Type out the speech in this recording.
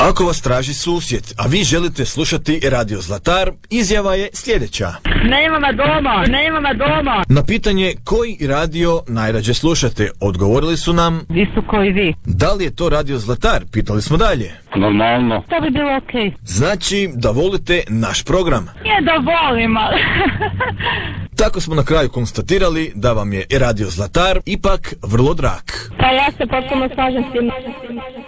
Ako vas traži susjed, a vi želite slušati Radio Zlatar, izjava je sljedeća. Nema me doma. Na pitanje koji radio najrađe slušate, odgovorili su nam... Visoko i vi. Da li je to Radio Zlatar? Pitali smo dalje. Normalno. To bi bilo okej. Znači da volite naš program. Je da volim, ali... Tako smo na kraju konstatirali da vam je Radio Zlatar ipak vrlo drag. Pa ja se potpuno slažem s tim.